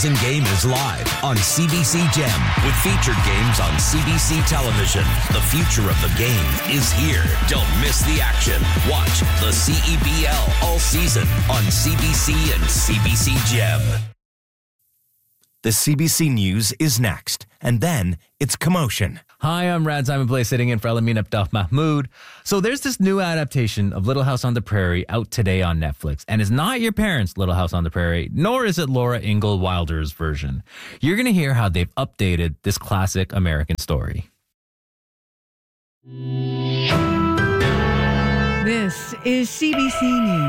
Game is live on CBC Gem with featured games on CBC television. The future of the game is here. Don't miss the action. Watch the CEBL all season on CBC and CBC Gem. The CBC News is next, and then it's Commotion. Hi, I'm Rad Simon Blay sitting in for Elamin Abdel Mahmoud. So there's this new adaptation of Little House on the Prairie out today on Netflix. And it's not your parents' Little House on the Prairie, nor is it Laura Ingalls Wilder's version. You're going to hear how they've updated this classic American story. This is CBC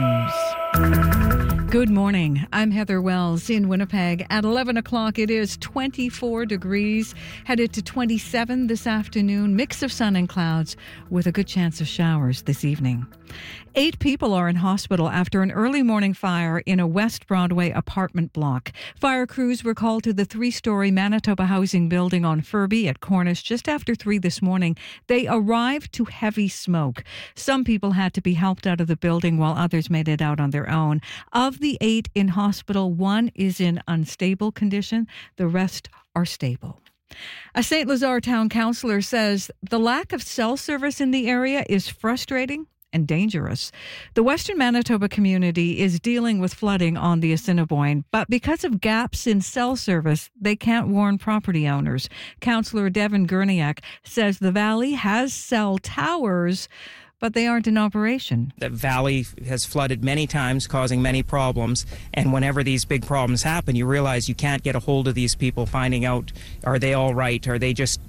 News. Good morning. I'm Heather Wells in Winnipeg. At 11 o'clock, it is 24 degrees, headed to 27 this afternoon. Mix of sun and clouds with a good chance of showers this evening. 8 people are in hospital after an early morning fire in a West Broadway apartment block. Fire crews were called to the 3-story Manitoba housing building on Furby at Cornish just after 3 this morning. They arrived to heavy smoke. Some people had to be helped out of the building while others made it out on their own. Of the 8 in hospital, 1 is in unstable condition. The rest are stable. A St. Lazare town councillor says the lack of cell service in the area is frustrating and dangerous. The Western Manitoba community is dealing with flooding on the Assiniboine, but because of gaps in cell service, they can't warn property owners. Councillor Devin Gurniak says the valley has cell towers, but they aren't in operation. The valley has flooded many times, causing many problems. And whenever these big problems happen, you realize you can't get a hold of these people, finding out, are they all right? Are they just,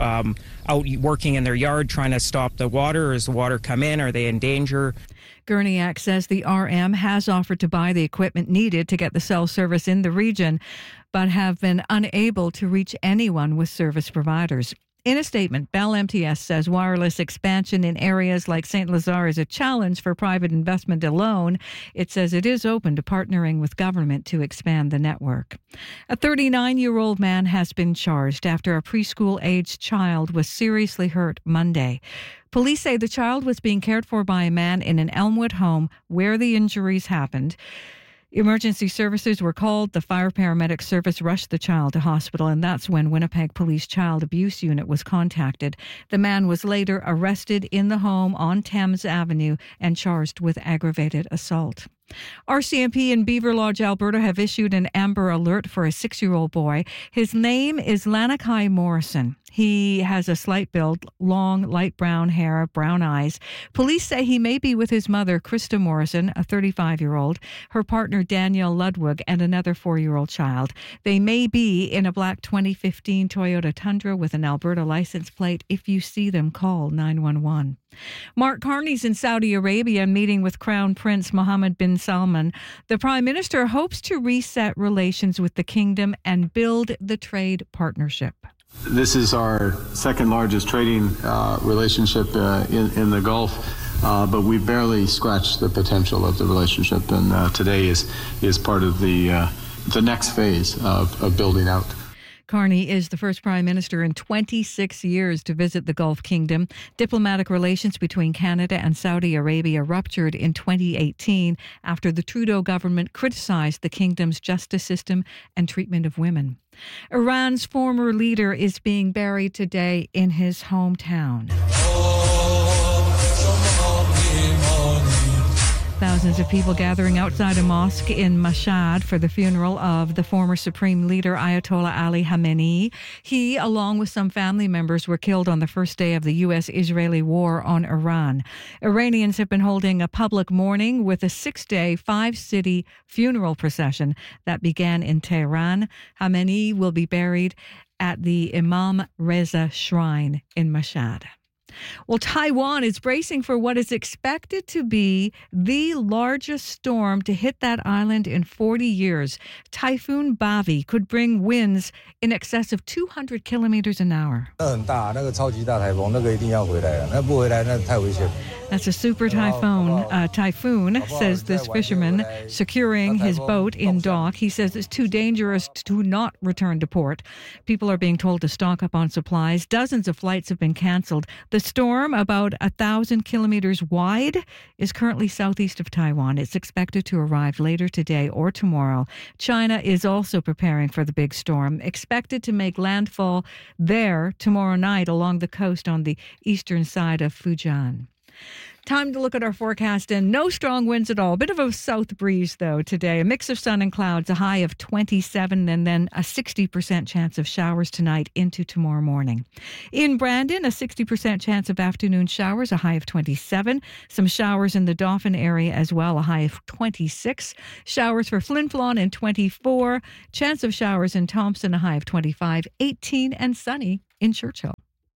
out working in their yard trying to stop the water? Or does the water come in? Are they in danger? Gurniak says the RM has offered to buy the equipment needed to get the cell service in the region, but have been unable to reach anyone with service providers. In a statement, Bell MTS says wireless expansion in areas like St. Lazare is a challenge for private investment alone. It says it is open to partnering with government to expand the network. A 39-year-old man has been charged after a preschool-aged child was seriously hurt Monday. Police say the child was being cared for by a man in an Elmwood home where the injuries happened. Emergency services were called. The fire paramedic service rushed the child to hospital, and that's when Winnipeg Police Child Abuse Unit was contacted. The man was later arrested in the home on Thames Avenue and charged with aggravated assault. RCMP in Beaver Lodge, Alberta have issued an Amber Alert for a 6-year-old boy. His name is Lanakai Morrison. He has a slight build, long, light brown hair, brown eyes. Police say he may be with his mother, Krista Morrison, a 35-year-old, her partner, Danielle Ludwig, and another 4-year-old child. They may be in a black 2015 Toyota Tundra with an Alberta license plate. If you see them, call 911. Mark Carney's in Saudi Arabia meeting with Crown Prince Mohammed bin Salman. The Prime Minister hopes to reset relations with the kingdom and build the trade partnership. This is our second largest trading relationship in the Gulf, but we've barely scratched the potential of the relationship, and today is part of the next phase of building out. Carney is the first Prime Minister in 26 years to visit the Gulf Kingdom. Diplomatic relations between Canada and Saudi Arabia ruptured in 2018 after the Trudeau government criticized the kingdom's justice system and treatment of women. Iran's former leader is being buried today in his hometown. Thousands of people gathering outside a mosque in Mashhad for the funeral of the former supreme leader Ayatollah Ali Khamenei. He, along with some family members, were killed on the first day of the U.S.-Israeli war on Iran. Iranians have been holding a public mourning with a 6-day, 5-city funeral procession that began in Tehran. Khamenei will be buried at the Imam Reza Shrine in Mashhad. Well, Taiwan is bracing for what is expected to be the largest storm to hit that island in 40 years. Typhoon Bavi could bring winds in excess of 200 kilometers an hour. That's a super typhoon, says this fisherman, securing his boat in dock. He says it's too dangerous to not return to port. People are being told to stock up on supplies. Dozens of flights have been canceled. The storm, about 1,000 kilometers wide, is currently southeast of Taiwan. It's expected to arrive later today or tomorrow. China is also preparing for the big storm, expected to make landfall there tomorrow night along the coast on the eastern side of Fujian. Time to look at our forecast, and no strong winds at all. A bit of a south breeze, though, today. A mix of sun and clouds, a high of 27, and then a 60% chance of showers tonight into tomorrow morning. In Brandon, a 60% chance of afternoon showers, a high of 27. Some showers in the Dauphin area as well, a high of 26. Showers for Flin Flon in 24. Chance of showers in Thompson, a high of 25. 18 and sunny in Churchill.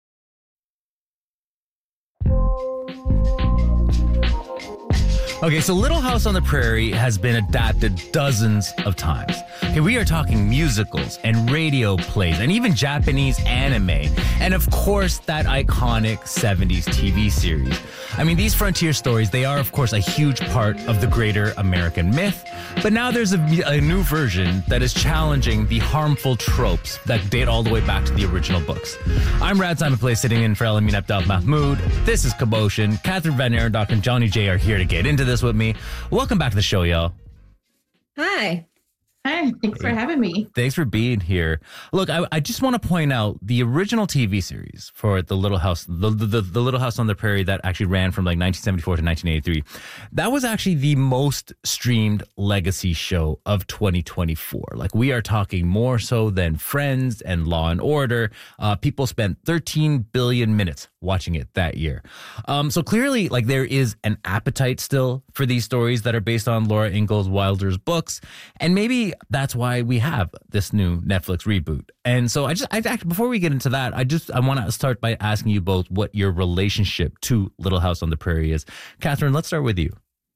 Okay, so Little House on the Prairie has been adapted dozens of times. Okay, we are talking musicals and radio plays and even Japanese anime. And of course, that iconic 70s TV series. I mean, these frontier stories, they are, of course, a huge part of the greater American myth. But now there's a new version that is challenging the harmful tropes that date all the way back to the original books. I'm Rad Simon Play, sitting in for Elamin Abdel Mahmoud. This is Commotion. Catherine Van Arendonk and Johnny J are here to get into this with me. Welcome back to the show, y'all. Hi. Hi, thanks for having me. Thanks for being here. Look, I just want to point out the original TV series for the Little House, the Little House on the Prairie that actually ran from like 1974 to 1983. That was actually the most streamed legacy show of 2024. Like, we are talking more so than Friends and Law and Order. People spent 13 billion minutes watching it that year. So clearly, like, there is an appetite still for these stories that are based on Laura Ingalls Wilder's books, and maybe that's why we have this new Netflix reboot. And so before we get into that, I want to start by asking you both what your relationship to Little House on the Prairie is. Catherine, let's start with you.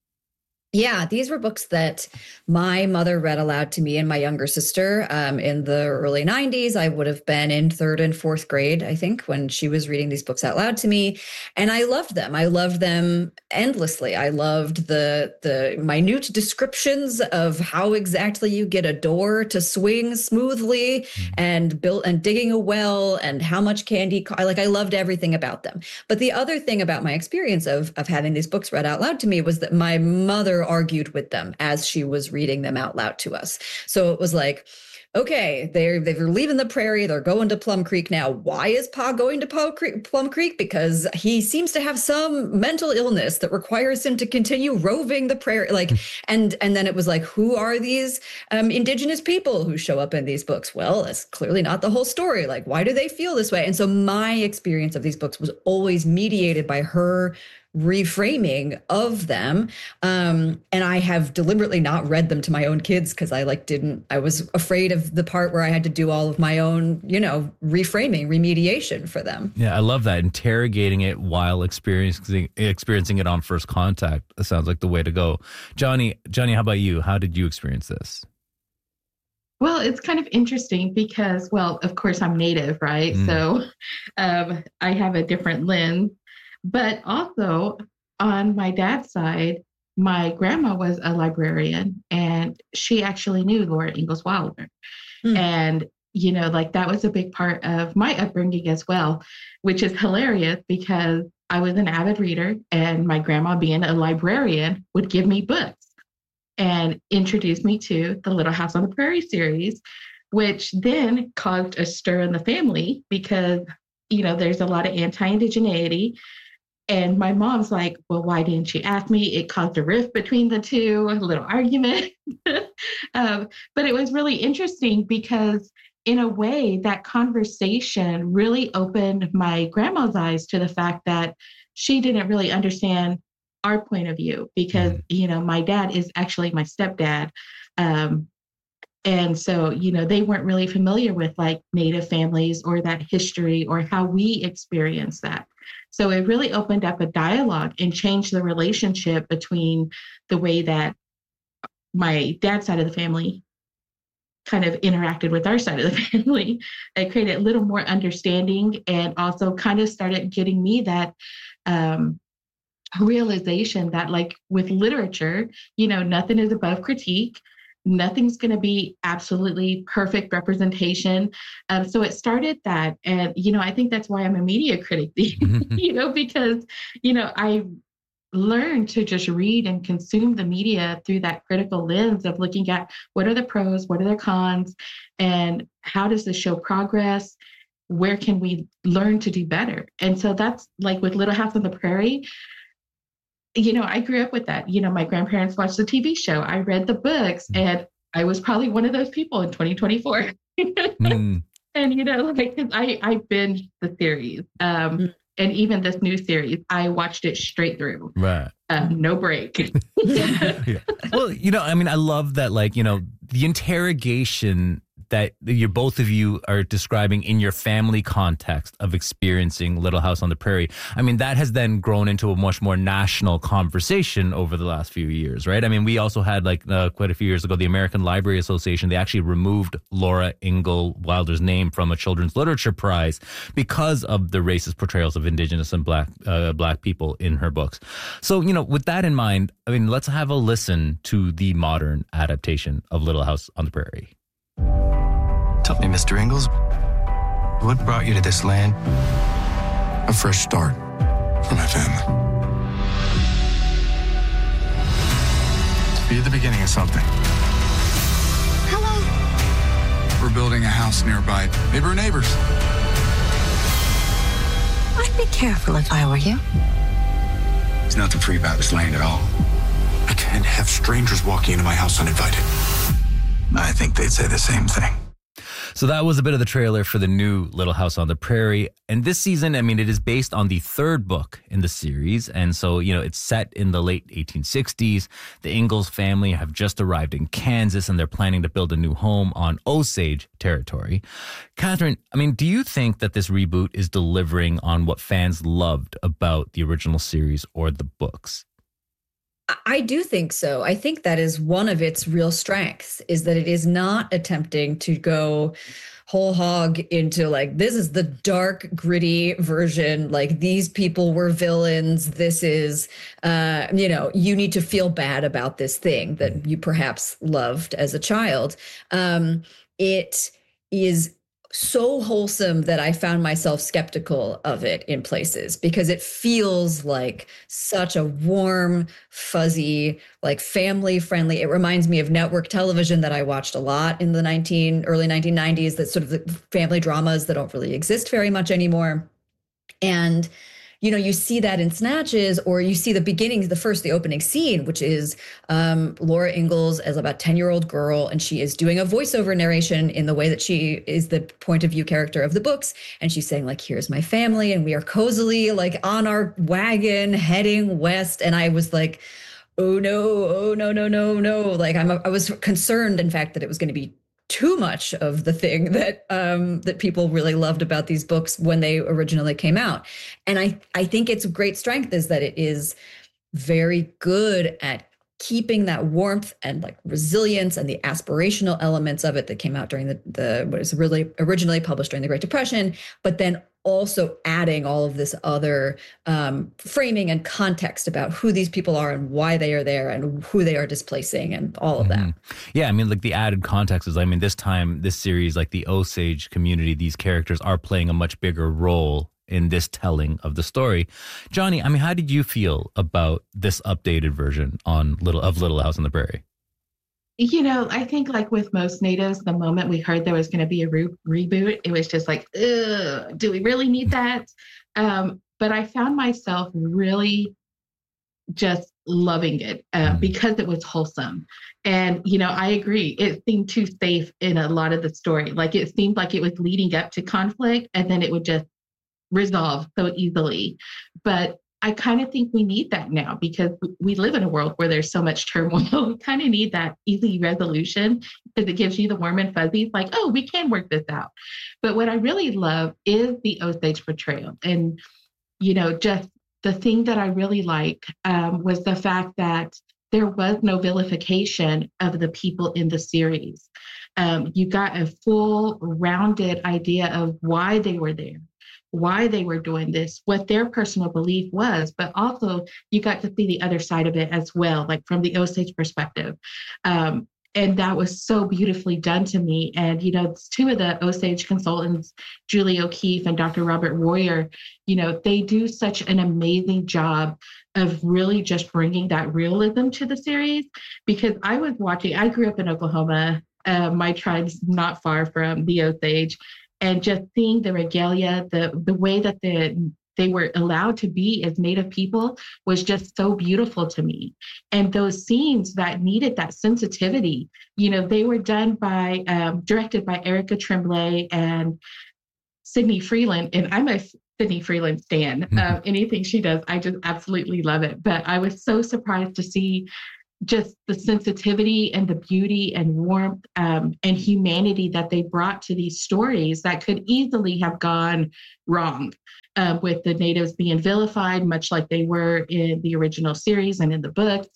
Yeah, these were books that my mother read aloud to me and my younger sister in the early 90s. I would have been in 3rd and 4th grade, I think, when she was reading these books out loud to me. And I loved them. I loved them endlessly. I loved the minute descriptions of how exactly you get a door to swing smoothly and digging a well and how much candy. I loved everything about them. But the other thing about my experience of having these books read out loud to me was that my mother argued with them as she was reading them out loud to us. So it was like, okay, they're leaving the prairie. They're going to Plum Creek now. Why is Pa going to Plum Creek? Because he seems to have some mental illness that requires him to continue roving the prairie. And then it was like, who are these indigenous people who show up in these books? Well, that's clearly not the whole story. Like, why do they feel this way? And so my experience of these books was always mediated by her reframing of them. And I have deliberately not read them to my own kids because I was afraid of the part where I had to do all of my own, reframing, remediation for them. Yeah, I love that. Interrogating it while experiencing it on first contact. That sounds like the way to go. Johnny, how about you? How did you experience this? Well, it's kind of interesting because, well, of course I'm Native, right? So I have a different lens. But also on my dad's side, my grandma was a librarian and she actually knew Laura Ingalls Wilder. And, that was a big part of my upbringing as well, which is hilarious because I was an avid reader and my grandma, being a librarian, would give me books and introduce me to the Little House on the Prairie series, which then caused a stir in the family because, there's a lot of anti-indigeneity. And my mom's like, well, why didn't she ask me? It caused a rift between the two, a little argument. But it was really interesting because in a way, that conversation really opened my grandma's eyes to the fact that she didn't really understand our point of view because, my dad is actually my stepdad. And so, they weren't really familiar with like Native families or that history or how we experience that. So it really opened up a dialogue and changed the relationship between the way that my dad's side of the family kind of interacted with our side of the family. It created a little more understanding and also kind of started getting me that realization that, like with literature, nothing is above critique. Nothing's going to be absolutely perfect representation. So it started that. And, I think that's why I'm a media critic, because, I learned to just read and consume the media through that critical lens of looking at what are the pros, what are the cons, and how does the show progress? Where can we learn to do better? And so that's like with Little House on the Prairie. I grew up with that. My grandparents watched the TV show. I read the books, and I was probably one of those people in 2024. And, I binged the series. And even this new series, I watched it straight through. Right. No break. Yeah. Well, I love that, the interrogation that both of you are describing in your family context of experiencing Little House on the Prairie. That has then grown into a much more national conversation over the last few years, right? We also had quite a few years ago, the American Library Association, they actually removed Laura Ingalls Wilder's name from a Children's Literature Prize because of the racist portrayals of Indigenous and Black people in her books. So, with that in mind, let's have a listen to the modern adaptation of Little House on the Prairie. Tell me, Mr. Ingalls, what brought you to this land? A fresh start for my family. To be at the beginning of something. Hello. We're building a house nearby. Maybe we're neighbors. I'd be careful if I were you. There's nothing free about this land at all. I can't have strangers walking into my house uninvited. I think they'd say the same thing. So that was a bit of the trailer for the new Little House on the Prairie. And this season, it is based on the third book in the series. And so, it's set in the late 1860s. The Ingalls family have just arrived in Kansas, and they're planning to build a new home on Osage territory. Catherine, do you think that this reboot is delivering on what fans loved about the original series or the books? I do think so. I think that is one of its real strengths, is that it is not attempting to go whole hog into this is the dark, gritty version. These people were villains. This is, you need to feel bad about this thing that you perhaps loved as a child. It is so wholesome that I found myself skeptical of it in places, because it feels like such a warm, fuzzy, family friendly. It reminds me of network television that I watched a lot in the early 1990s, that sort of the family dramas that don't really exist very much anymore. And you see that in snatches, or you see the beginning, the opening scene, which is Laura Ingalls as about 10-year-old girl, and she is doing a voiceover narration in the way that she is the point of view character of the books. And she's saying here's my family, and we are cozily on our wagon heading west. And I was like, oh no, no. I was concerned, in fact, that it was going to be too much of the thing that that people really loved about these books when they originally came out. And I think its great strength is that it is very good at keeping that warmth and resilience and the aspirational elements of it that came out during the what is really originally published during the Great Depression, but then also adding all of this other framing and context about who these people are and why they are there and who they are displacing and all of that. Yeah, the added context is, this series, the Osage community, these characters are playing a much bigger role in this telling of the story. Johnny, how did you feel about this updated version of Little House on the Prairie? I think with most natives, the moment we heard there was going to be a reboot, it was just ugh, do we really need that? But I found myself really just loving it because it was wholesome. And, I agree. It seemed too safe in a lot of the story. It seemed like it was leading up to conflict, and then it would just resolve so easily. But I kind of think we need that now, because we live in a world where there's so much turmoil. We kind of need that easy resolution, because it gives you the warm and fuzzies, oh, we can work this out. But what I really love is the Osage portrayal. And, just the thing that I really like was the fact that there was no vilification of the people in the series. You got a full, rounded idea of why they were there, why they were doing this, what their personal belief was, but also you got to see the other side of it as well, like from the Osage perspective. And that was so beautifully done to me. And, you know, two of the Osage consultants, Julie O'Keefe and Dr. Robert Warrior, you know, they do such an amazing job of really just bringing that realism to the series. Because I grew up in Oklahoma. My tribe's not far from the Osage. And just seeing the regalia, the way that they were allowed to be as Native people was just so beautiful to me. And those scenes that needed that sensitivity, you know, they were directed by Erica Tremblay and Sydney Freeland. And I'm a Sydney Freeland stan. Anything she does, I just absolutely love it. But I was so surprised to see just the sensitivity and the beauty and warmth and humanity that they brought to these stories that could easily have gone wrong with the natives being vilified, much like they were in the original series and in the books.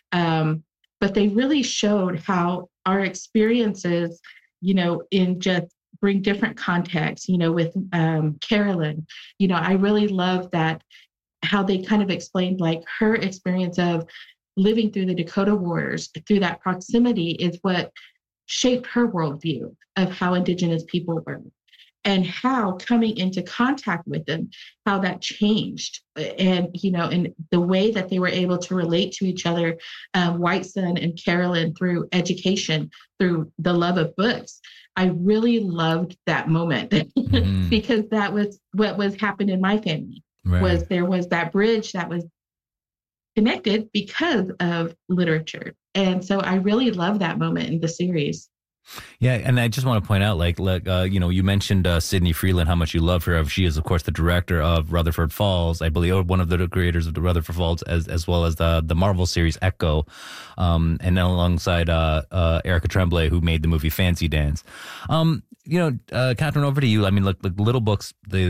But they really showed how our experiences, you know, in just bring different contexts, you know, with Carolyn, you know, I really love that how they kind of explained like her experience of living through the Dakota Wars, through that proximity is what shaped her worldview of how Indigenous people were and how coming into contact with them, how that changed. And, you know, and the way that they were able to relate to each other, Whiteson and Carolyn, through education, through the love of books. I really loved that moment because that was what was happening in my family. Right. There was that bridge that was connected because of literature. And so I really love that moment in the series. Yeah, and I just want to point out, you know, you mentioned Sydney Freeland, how much you love her. She is, of course, the director of Rutherford Falls, I believe, or one of the creators of the Rutherford Falls, as well as the Marvel series Echo, and then alongside Erica Tremblay, who made the movie Fancy Dance. You know, Catherine, over to you. I mean, look, Little Books, the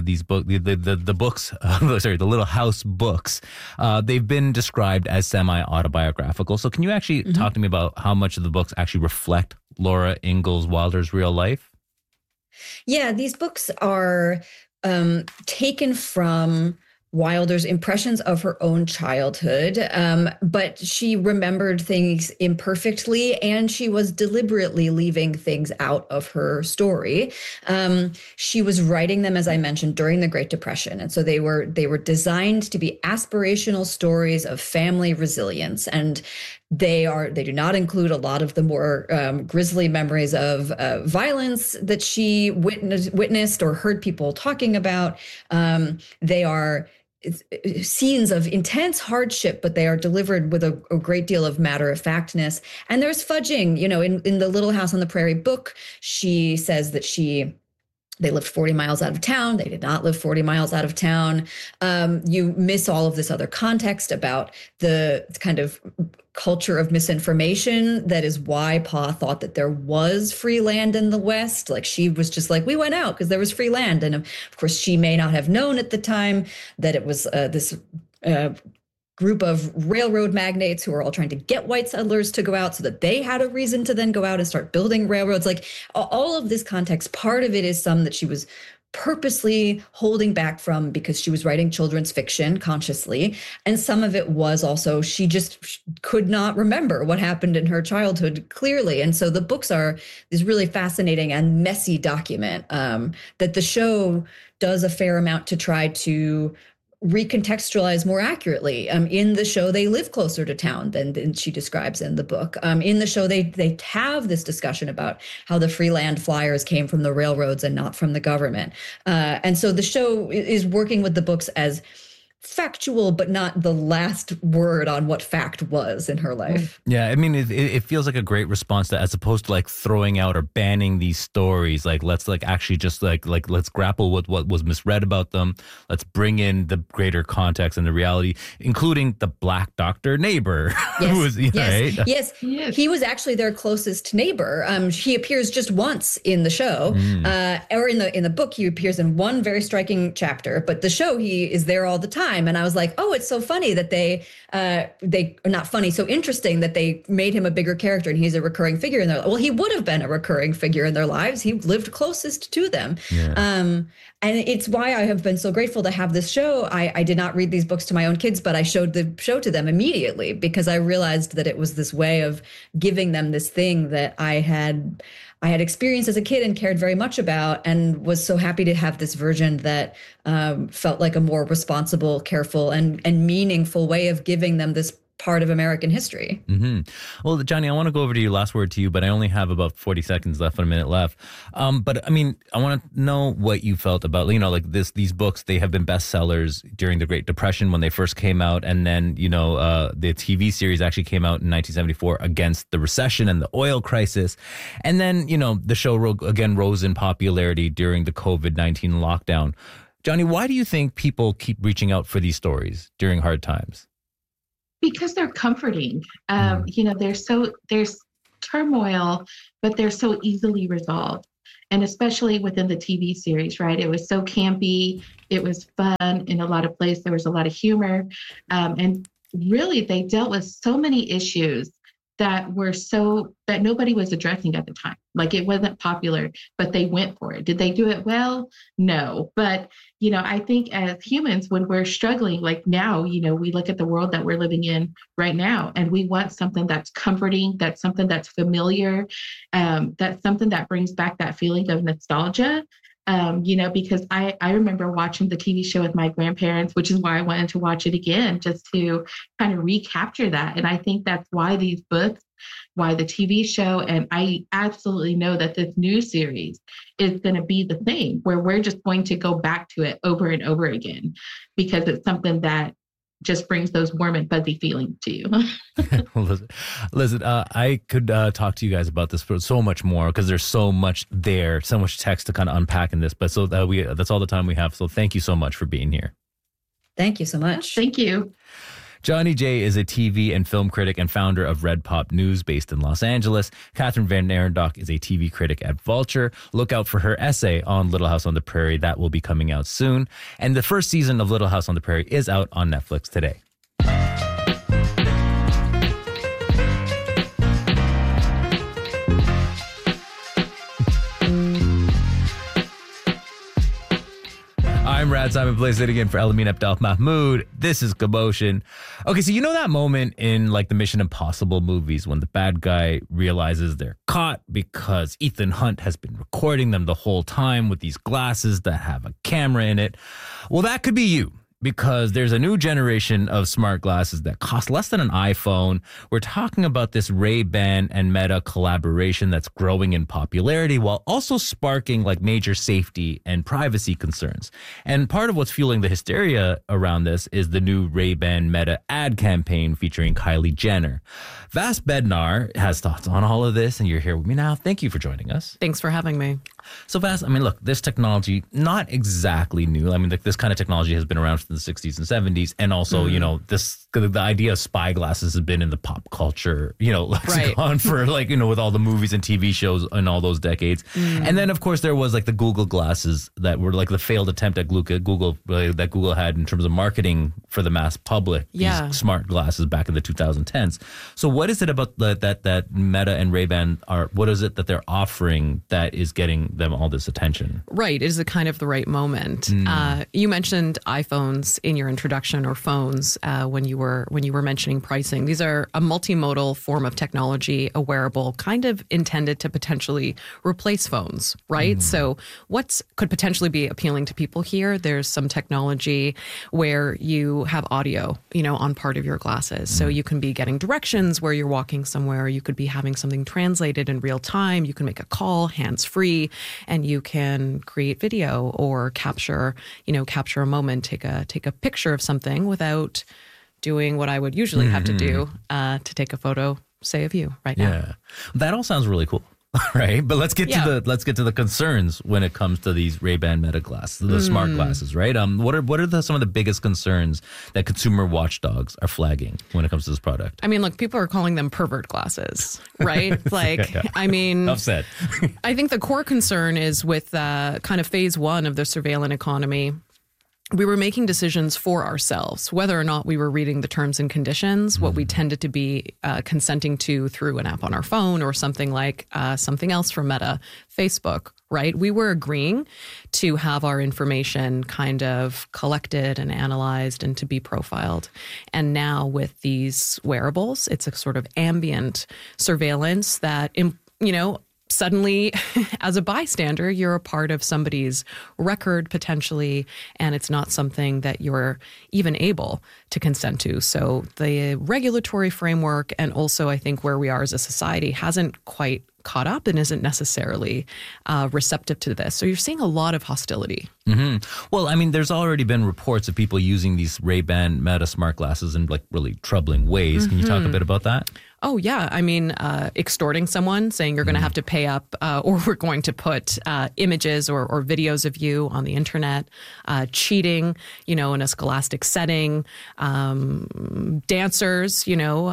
Little House books, they've been described as semi-autobiographical. So can you actually talk to me about how much of the books actually reflect Laura Ingalls Wilder's real life? Yeah, these books are taken from Wilder's impressions of her own childhood, but she remembered things imperfectly, and she was deliberately leaving things out of her story. She was writing them, as I mentioned, during the Great Depression, and so they were designed to be aspirational stories of family resilience, and they do not include a lot of the more grisly memories of violence that she witnessed or heard people talking about. They are scenes of intense hardship, but they are delivered with a great deal of matter-of-factness. And there's fudging. You know, in the Little House on the Prairie book, she says that they lived 40 miles out of town. They did not live 40 miles out of town. You miss all of this other context about the kind of culture of misinformation. That is why Pa thought that there was free land in the West. Like, she was just like, we went out because there was free land. And of course, she may not have known at the time that it was this group of railroad magnates who were all trying to get white settlers to go out so that they had a reason to then go out and start building railroads. Like, all of this context, part of it is some that she was purposely holding back from because she was writing children's fiction consciously. And some of it was also, she just could not remember what happened in her childhood clearly. And so the books are this really fascinating and messy document that the show does a fair amount to try to recontextualize more accurately. In the show, they live closer to town than she describes in the book. In the show, they have this discussion about how the free land flyers came from the railroads and not from the government. And so the show is working with the books as factual, but not the last word on what fact was in her life. Yeah, I mean, it feels like a great response to, as opposed to like throwing out or banning these stories. Like, let's like actually just like let's grapple with what was misread about them. Let's bring in the greater context and the reality, including the Black Doctor neighbor. Yes, right? Yes. He was actually their closest neighbor. He appears just once in the show, or in the book. He appears in one very striking chapter, but the show he is there all the time. time. And I was like, oh, it's so funny that they not funny, so interesting that they made him a bigger character and he's a recurring figure in their life. Well, he would have been a recurring figure in their lives. He lived closest to them. Yeah. And it's why I have been so grateful to have this show. I did not read these books to my own kids, but I showed the show to them immediately because I realized that it was this way of giving them this thing that I had experienced as a kid and cared very much about, and was so happy to have this version that felt like a more responsible, careful, and meaningful way of giving them this part of American history. Mm-hmm. Well, Johnny, I want to go over to your last word to you, but I only have about 40 seconds left and a minute left. But I mean, I want to know what you felt about, like these books. They have been bestsellers during the Great Depression when they first came out. And then, the TV series actually came out in 1974 against the recession and the oil crisis. And then, the show again rose in popularity during the COVID-19 lockdown. Johnny, why do you think people keep reaching out for these stories during hard times? Because they're comforting. There's turmoil, but they're so easily resolved. And especially within the TV series, right? It was so campy. It was fun in a lot of places. There was a lot of humor. And really, they dealt with so many issues that nobody was addressing at the time. Like, it wasn't popular, but they went for it. Did they do it well? No. But, I think as humans, when we're struggling, like now, we look at the world that we're living in right now, and we want something that's comforting, that's something that's familiar, that's something that brings back that feeling of nostalgia. Because I remember watching the TV show with my grandparents, which is why I wanted to watch it again, just to kind of recapture that. And I think that's why these books, why the TV show, and I absolutely know that this new series is going to be the thing where we're just going to go back to it over and over again, because it's something that just brings those warm and fuzzy feelings to you. Listen, I could talk to you guys about this for so much more, because there's so much there, so much text to kind of unpack in this. But that's all the time we have. So thank you so much for being here. Thank you so much. Thank you. Johnny J is a TV and film critic and founder of Red Pop News based in Los Angeles. Catherine Van Arendonk is a TV critic at Vulture. Look out for her essay on Little House on the Prairie. That will be coming out soon. And the first season of Little House on the Prairie is out on Netflix today. I'm Rad Simon Blaze sitting in for Elamin Abdel Mahmoud. This is Commotion. Okay, so that moment in like the Mission Impossible movies when the bad guy realizes they're caught because Ethan Hunt has been recording them the whole time with these glasses that have a camera in it. Well, that could be you, because there's a new generation of smart glasses that cost less than an iPhone. We're talking about this Ray-Ban and Meta collaboration that's growing in popularity while also sparking like major safety and privacy concerns. And part of what's fueling the hysteria around this is the new Ray-Ban Meta ad campaign featuring Kylie Jenner. Vas Bednar has thoughts on all of this, and you're here with me now. Thank you for joining us. Thanks for having me. So Vas, look, this technology, not exactly new. This kind of technology has been around since the 60s and 70s. And also, the idea of spy glasses has been in the pop culture, lexicon for with all the movies and TV shows in all those decades. And then, of course, there was like the Google glasses that were like the failed attempt at Google that Google had in terms of marketing for the mass public, these smart glasses back in the 2010s. So what is it about that Meta and Ray-Ban what is it that they're offering that is getting them all this attention? Right. Is it kind of the right moment? You mentioned iPhones in your introduction, or phones, when you were mentioning pricing. These are a multimodal form of technology, a wearable, kind of intended to potentially replace phones, right? So what could potentially be appealing to people here? There's some technology where you have audio, on part of your glasses. So you can be getting directions where you're walking somewhere. You could be having something translated in real time. You can make a call hands-free, and you can create video or capture a moment, take a picture of something without doing what I would usually have to do to take a photo, say, of you right now. Yeah, that all sounds really cool. Right, but let's get to the concerns when it comes to these Ray-Ban Meta glasses, the smart glasses, right? What are some of the biggest concerns that consumer watchdogs are flagging when it comes to this product? Look, people are calling them pervert glasses, right? Enough said. I think the core concern is with kind of phase one of the surveillance economy, we were making decisions for ourselves, whether or not we were reading the terms and conditions, what we tended to be consenting to through an app on our phone or something like something else from Meta, Facebook, right? We were agreeing to have our information kind of collected and analyzed and to be profiled. And now with these wearables, it's a sort of ambient surveillance that, suddenly, as a bystander, you're a part of somebody's record potentially, and it's not something that you're even able to consent to. So the regulatory framework and also I think where we are as a society hasn't quite caught up and isn't necessarily receptive to this. So you're seeing a lot of hostility. Mm-hmm. Well, I mean, there's already been reports of people using these Ray-Ban Meta smart glasses in like really troubling ways. Can you talk a bit about that? Oh, yeah. I mean, extorting someone, saying you're going to have to pay up or we're going to put images or videos of you on the internet, cheating, in a scholastic setting, dancers,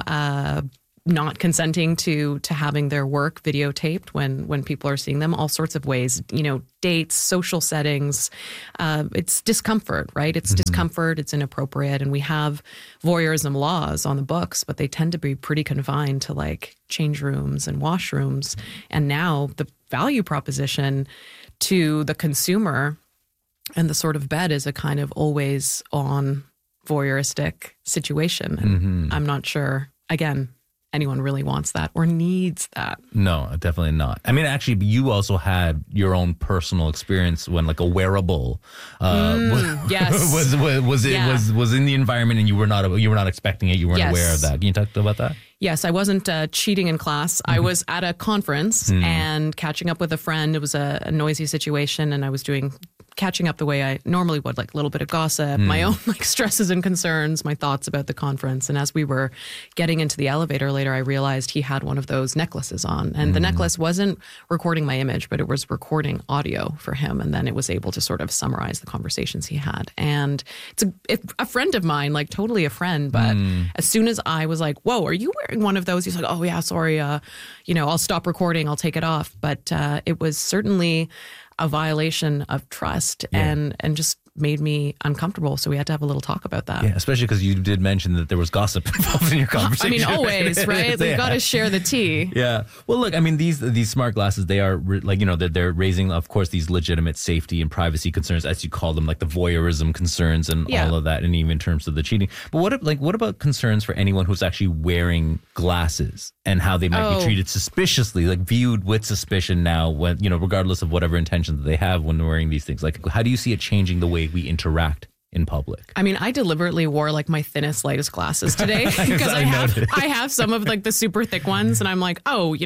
not consenting to having their work videotaped when people are seeing them, all sorts of ways, dates, social settings. It's discomfort, right? It's discomfort. It's inappropriate. And we have voyeurism laws on the books, but they tend to be pretty confined to like change rooms and washrooms. And now the value proposition to the consumer and the sort of bed is a kind of always on voyeuristic situation. And I'm not sure, again, anyone really wants that or needs that. No, definitely not. I mean, actually, you also had your own personal experience when like a wearable yes. was in the environment and you were not expecting it. You weren't aware of that. Can you talk about that? Yes, I wasn't cheating in class. I was at a conference and catching up with a friend. It was a noisy situation, and I was catching up the way I normally would, like a little bit of gossip, my own like stresses and concerns, my thoughts about the conference. And as we were getting into the elevator later, I realized he had one of those necklaces on. And the necklace wasn't recording my image, but it was recording audio for him. And then it was able to sort of summarize the conversations he had. And it's a friend of mine, like totally a friend. But as soon as I was like, whoa, are you wearing one of those? He's like, oh yeah, sorry. I'll stop recording. I'll take it off. But it was certainly a violation of trust and just made me uncomfortable. So we had to have a little talk about that. Yeah, especially because you did mention that there was gossip involved in your conversation. I mean, always, right? We've got to share the tea. Yeah. Well, look, I mean, these smart glasses, they are like, they're raising, of course, these legitimate safety and privacy concerns, as you call them, like the voyeurism concerns and all of that, and even in terms of the cheating. But what about concerns for anyone who's actually wearing glasses and how they might be treated suspiciously, like viewed with suspicion now when, regardless of whatever intentions they have when wearing these things? Like, how do you see it changing the way we interact in public? I mean, I deliberately wore like my thinnest, lightest glasses today because I have some of like the super thick ones, and I'm like,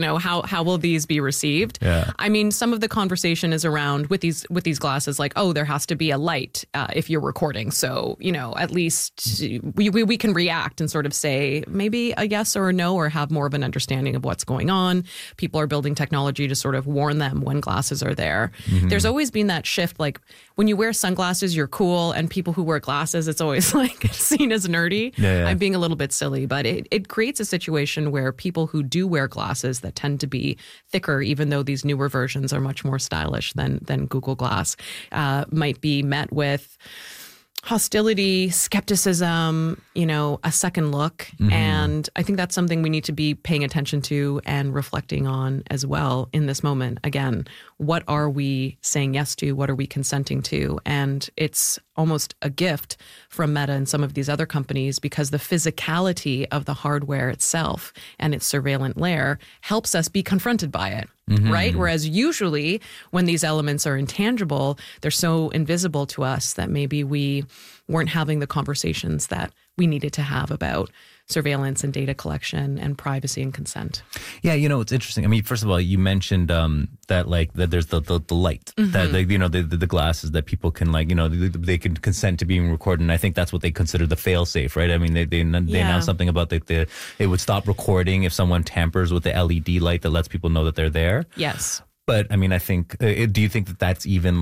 how will these be received? Yeah. I mean, some of the conversation is around with these glasses, like, there has to be a light if you're recording, so at least we can react and sort of say maybe a yes or a no, or have more of an understanding of what's going on. People are building technology to sort of warn them when glasses are there. There's always been that shift, like when you wear sunglasses, you're cool, and people who wear glasses, it's always like seen as nerdy. Yeah. I'm being a little bit silly, but it creates a situation where people who do wear glasses that tend to be thicker, even though these newer versions are much more stylish than Google Glass, might be met with hostility, skepticism, a second look. And I think that's something we need to be paying attention to and reflecting on as well in this moment. Again, what are we saying yes to? What are we consenting to? And it's almost a gift from Meta and some of these other companies because the physicality of the hardware itself and its surveillance layer helps us be confronted by it. Right? Whereas usually when these elements are intangible, they're so invisible to us that maybe we weren't having the conversations that we needed to have about surveillance and data collection and privacy and consent. Yeah, it's interesting. I mean, first of all, you mentioned that there's the light, that the glasses that people can they can consent to being recorded, and I think that's what they consider the fail safe, right? I mean, they announced something about it would stop recording if someone tampers with the LED light that lets people know that they're there. Yes, but I mean, I think do you think that that's even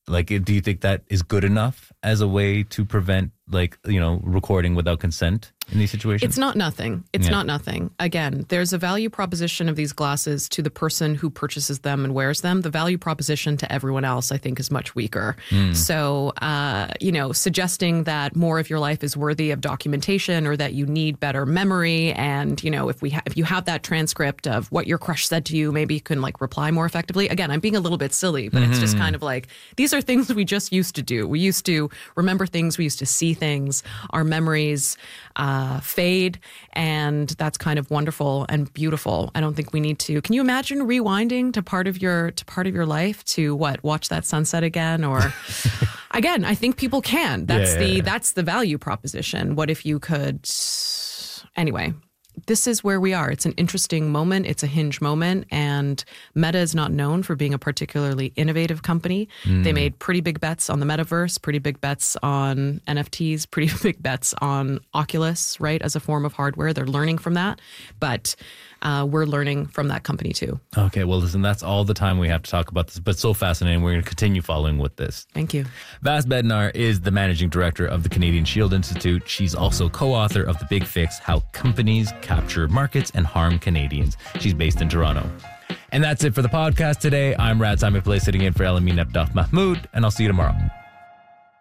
do you think that is good enough as a way to prevent recording without consent? in these situations? It's not nothing. It's not nothing. Again, there's a value proposition of these glasses to the person who purchases them and wears them. The value proposition to everyone else, I think, is much weaker. So, suggesting that more of your life is worthy of documentation or that you need better memory, and, if you have that transcript of what your crush said to you, maybe you can reply more effectively. Again, I'm being a little bit silly, but it's just kind of these are things we just used to do. We used to remember things. We used to see things. Our memories fade, and that's kind of wonderful and beautiful. I don't think we need to. Can you imagine rewinding to part of your life to watch that sunset again? Or again, I think people can. That's the value proposition. What if you could? Anyway. This is where we are. It's an interesting moment. It's a hinge moment. And Meta is not known for being a particularly innovative company. They made pretty big bets on the metaverse, pretty big bets on NFTs, pretty big bets on Oculus, right, as a form of hardware. They're learning from that. But we're learning from that company too. Okay, well, listen, that's all the time we have to talk about this, but so fascinating. We're going to continue following with this. Thank you. Vas Bednar is the managing director of the Canadian Shield Institute. She's also co-author of The Big Fix, How Companies Capture Markets and Harm Canadians. She's based in Toronto. And that's it for the podcast today. I'm Rad Simon Play, sitting in for Elamine Abdaf Mahmoud, and I'll see you tomorrow.